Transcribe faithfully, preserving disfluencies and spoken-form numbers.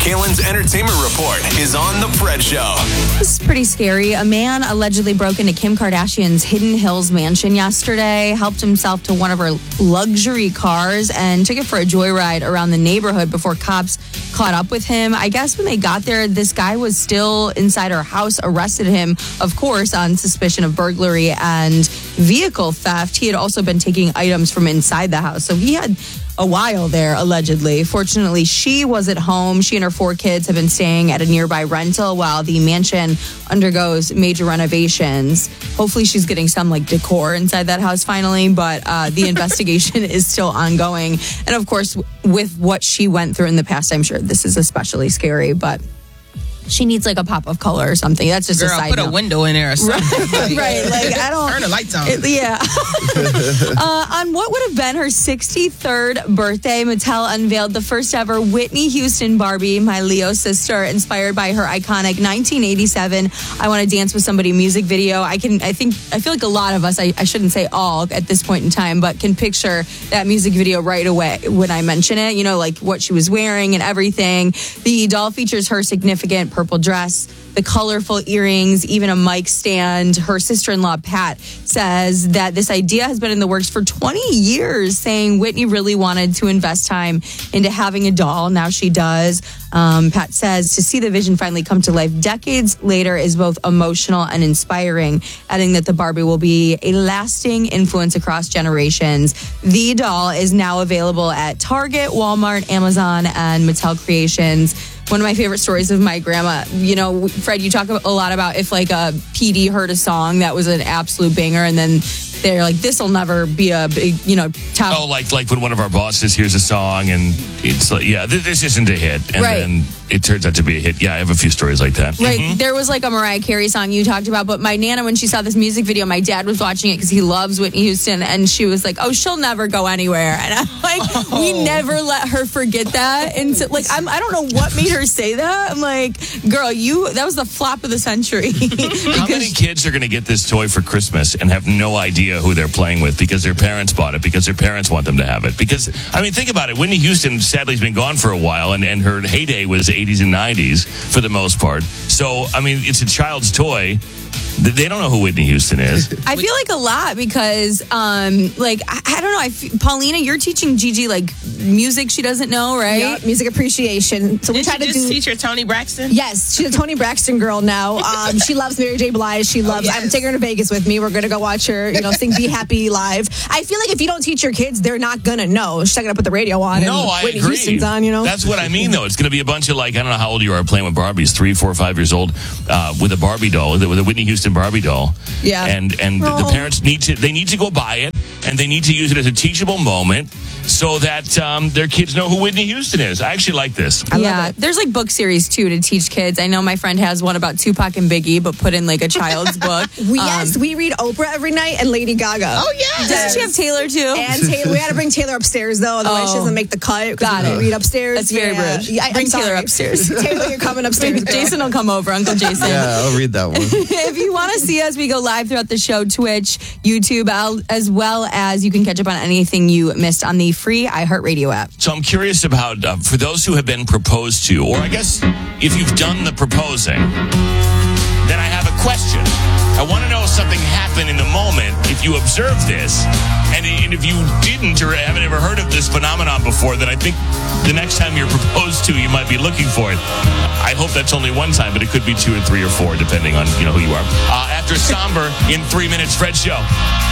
Kalen's Entertainment Report is on The Fred Show. This is pretty scary. A man allegedly broke into Kim Kardashian's Hidden Hills mansion yesterday, helped himself to one of her luxury cars, and took it for a joyride around the neighborhood before cops caught up with him. I guess when they got there, this guy was still inside her house, arrested him, of course, on suspicion of burglary and vehicle theft. He had also been taking items from inside the house. So he had a while there, allegedly. Fortunately, she was at home. She and her four kids have been staying at a nearby rental while the mansion undergoes major renovations. Hopefully she's getting some like decor inside that house finally, but uh, the investigation is still ongoing. And of course, with what she went through in the past, I'm sure this is especially scary, but she needs like a pop of color or something. That's just Girl, a side put note. a window in there or something. Right, right. Like, I don't... Turn the lights on. It, yeah. uh, on what would have been her sixty-third birthday, Mattel unveiled the first ever Whitney Houston Barbie, my Leo sister, inspired by her iconic nineteen eighty-seven I Want to Dance with Somebody music video. I can, I think, I feel like a lot of us, I, I shouldn't say all at this point in time, but can picture that music video right away when I mention it. You know, like what she was wearing and everything. The doll features her significant purple dress, the colorful earrings, even a mic stand. Her sister-in-law, Pat, says that this idea has been in the works for twenty years, saying Whitney really wanted to invest time into having a doll. Now she does. Um, Pat says to see the vision finally come to life decades later is both emotional and inspiring, adding that the Barbie will be a lasting influence across generations. The doll is now available at Target, Walmart, Amazon, and Mattel Creations. One of my favorite stories of my grandma, you know, Fred, you talk a lot about if like a P D heard a song that was an absolute banger and then they're like, this will never be a big, you know, top. Oh, like like when one of our bosses hears a song and it's like, yeah, th- this isn't a hit. And right. then it turns out to be a hit. Yeah, I have a few stories like that. Right. Mm-hmm. There was like a Mariah Carey song you talked about, but my Nana, when she saw this music video, my dad was watching it because he loves Whitney Houston, and she was like, oh, she'll never go anywhere. And I'm like, oh. We never let her forget that. And so, like, I'm, I don't know what made her say that. I'm like, girl, you, that was the flop of the century. How many kids are going to get this toy for Christmas and have no idea who they're playing with because their parents bought it, because their parents want them to have it? Because, I mean, think about it. Whitney Houston, sadly, has been gone for a while, and, and her heyday was eighties and nineties for the most part. So, I mean, it's a child's toy. They don't know who Whitney Houston is. I feel like a lot because, um, like, I, I don't know. I f- Paulina, you're teaching Gigi, like, music she doesn't know, right? Yeah, music appreciation. So we Did try you to just do. teach her Tony Braxton? Yes, she's a Tony Braxton girl now. Um, she loves Mary J. Blige. She loves. Oh, yes. I'm taking her to Vegas with me. We're gonna go watch her, you know, sing "Be Happy" live. I feel like if you don't teach your kids, they're not gonna know. She's not gonna put the radio on. No, and I Whitney agree. Houston's on, you know. That's what I mean, though. It's going to be a bunch of, like, I don't know how old you are playing with Barbies, three, four, five years old, uh, with a Barbie doll, with a Whitney Houston Barbie doll. Yeah. And and Oh. the parents need to, they need to go buy it, and they need to use it as a teachable moment so that um, their kids know who Whitney Houston is. I actually like this. I love yeah, it. there's like book series too to teach kids. I know my friend has one about Tupac and Biggie, but put in like a child's book. We, Um, yes, we read Oprah every night and Lady Gaga. Oh, yes. Doesn't she have Taylor too? And Taylor, we had to bring Taylor upstairs though, otherwise Oh. she doesn't make the cut. 'cause Got we it. Read upstairs. That's very yeah. rude. Yeah, I- Bring I'm Taylor sorry. upstairs. Taylor, you're coming upstairs. girl. Jason will come over, Uncle Jason. Yeah, I'll read that one. If you want to see us, we go live throughout the show, Twitch, YouTube, al- as well as you can catch up on anything you missed on the free iHeartRadio app. So I'm curious about, uh, for those who have been proposed to, or I guess if you've done the proposing, then I have a question. I want to know if something happened in the moment, if you observed this, and, and if you didn't or haven't ever heard of this phenomenon before, then I think the next time you're proposed to, you might be looking for it. I hope that's only one time, but it could be two or three or four, depending on, you know, who you are. Uh, after Somber, in three minutes, Fred Show.